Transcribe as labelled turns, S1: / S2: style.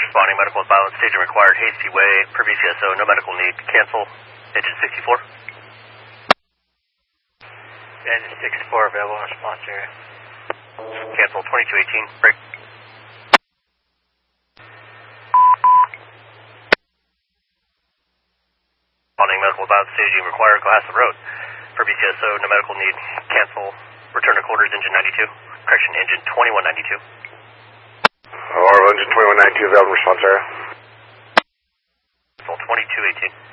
S1: responding, medical imbalance, staging required, hasty way, per VCSO, no medical need, cancel, engine 64.
S2: Engine 64 available in response area.
S1: Cancel, 2218, break. Responding, medical imbalance, staging required, Cohasset Road, per VCSO, no medical need, cancel, return to quarters, engine 92, correction, engine 2192.
S3: Engine 2192 available in response area.
S1: Cancel, 2218.